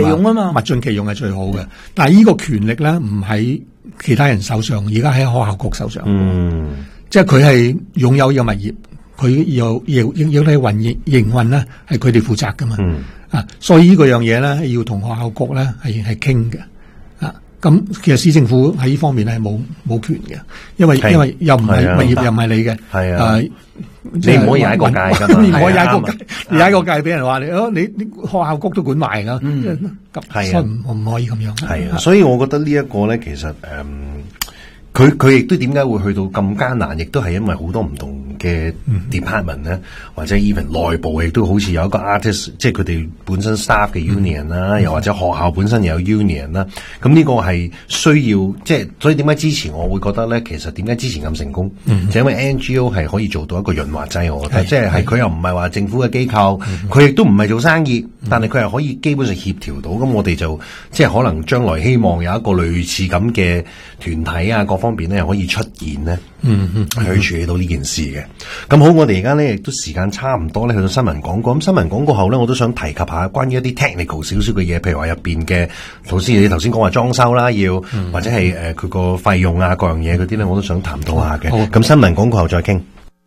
其用啊嘛， 物盡其用係最好嘅。但係呢個權力咧唔喺其他人手上，而家喺學校局手上。即係佢係擁有呢個物業，佢要喺營運咧係佢哋負責噶嘛。所以呢個樣嘢咧要同學校局咧係傾嘅。咁其實市政府喺呢方面係冇權嘅，因為又唔係物業又唔係你嘅。 係啊，你唔可以踩個界㗎嘛， 你唔可以踩個界，你踩個界俾人話你學校局都管埋㗎。所以唔可以咁樣。 係啊，所以我覺得呢一個咧，其實佢亦都點解會去到咁艱難，亦都係因為好多唔同嘅 department 咧，或者 even 內部亦都好似有一個 artist， 即係佢哋本身 staff 嘅 union 啦，又或者學校本身有 union 啦。咁呢個係需要，即係所以點解之前我會覺得咧，其實點解之前咁成功，就因為 NGO 係可以做到一個潤滑劑，我覺得，即係佢又唔係話政府嘅機構，佢亦都唔係做生意，但係佢係可以基本上協調到。咁我哋就即係可能將來希望有一個類似咁嘅團體啊，各方面咧可以出現咧，去處理到呢件事嘅。咁好，我哋而家咧亦都時間差唔多咧，去到新聞廣告。咁新聞廣告後咧，我都想提及下關於一啲 technical 少少嘅嘢，譬如話入邊嘅，你頭先講話裝修啦，要或者係佢個費用啊，各樣嘢嗰啲咧，我都想談到下嘅。咁新聞廣告後再傾。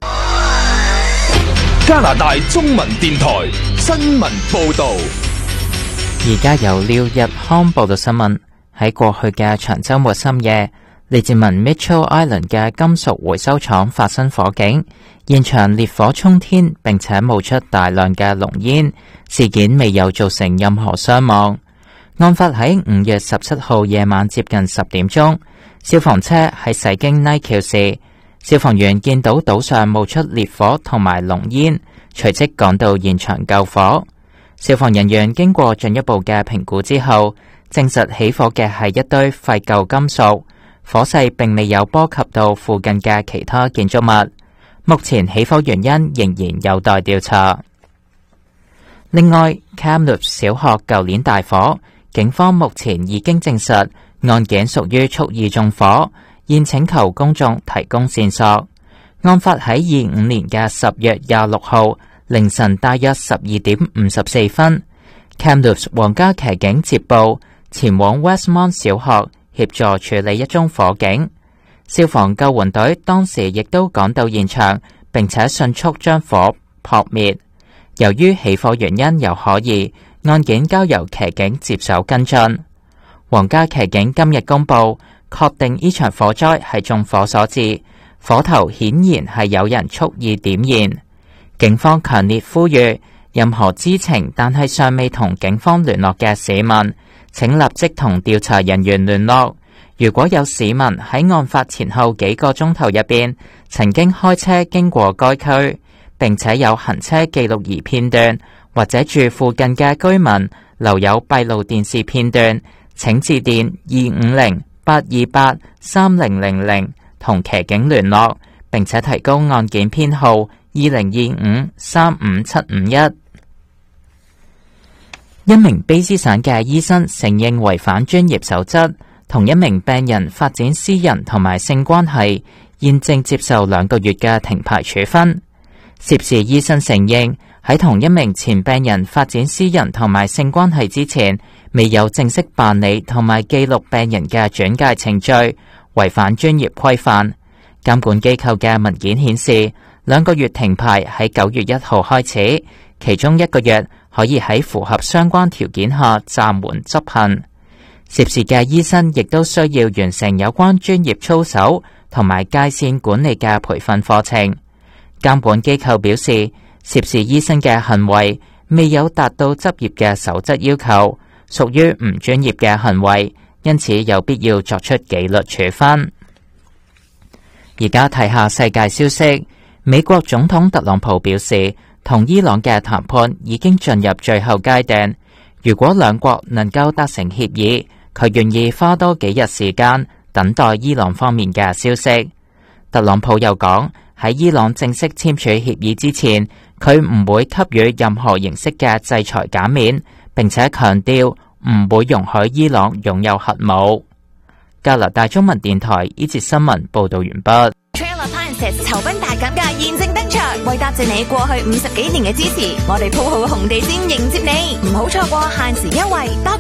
加拿大中文電台新聞報道。 而家由廖日康報道新聞。喺過去嘅長週末深夜，利茲文 Mitchell Island 嘅金屬回收廠發生火警，現場烈火衝天，並且冒出大量嘅濃煙。事件未有造成任何傷亡。案發喺5月17號夜晚接近10點鐘，消防車喺駛經拉橋時，消防員見到島上冒出烈火同埋濃煙，隨即趕到現場救火。消防人員經過進一步嘅評估之後，證實起火嘅係一堆廢舊金屬，火勢並未有波及到附近嘅其他建築物。目前起火原因仍然有待調查。另外 Kamloops 小學舊年大火，警方目前已經證實案件屬於蓄意縱火，現請求公眾提供線索。案發喺25年嘅10月26號凌晨大約12點54分，Kamloops 皇家騎警接報前往 Westmont 小學協助處理一宗火警，消防救援隊當時亦都趕到現場，並且迅速將火撲滅。由於起火原因有可疑，案件交由騎警接手跟進。皇家騎警今日公布，確定呢場火災係縱火所致，火頭顯然係有人蓄意點燃。警方強烈呼籲任何知情但係尚未同警方聯絡嘅市民，請立即同調查人員聯絡。如果有市民喺案發前後幾個鐘頭入邊曾經開車經過該區，並且有行車記錄儀片段，或者住附近嘅居民留有閉路電視片段，請致電250-828-3000同騎警聯絡，並且提供案件編號2025-35751。一名卑詩省嘅醫生承認違反專業守則，同一名病人發展私人同埋性關係，現正接受2個月嘅停牌處分。涉事醫生承認喺同一名前病人發展私人同埋性關係之前，未有正式辦理同埋記錄病人嘅轉介程序，違反專業規範。監管機構嘅文件顯示，2個月停牌喺9月1號開始，其中1個月可以喺符合相關條件下暫緩執行。涉事嘅醫生亦都需要完成有關專業操守同埋界線管理嘅培訓課程。監管機構表示，涉事醫生嘅行為未有達到執業嘅守則要求，屬於唔專業嘅行為，因此有必要作出紀律處分。而家睇下世界消息，美國總統特朗普表示，同伊朗嘅談判已經進入最後階段，如果兩國能夠達成協議，佢願意花多幾日時間等待伊朗方面嘅消息。特朗普又講，喺伊朗正式簽署協議之前，佢唔會給予任何形式嘅制裁減免，並且強調唔會容許伊朗擁有核武。加拿大中文電台呢節新聞報道完畢。 Trail Appliances 酬賓大減價現正登場，為答謝你過去50幾年嘅支持，我哋鋪好紅地毯迎接你，唔好錯過限時優惠，多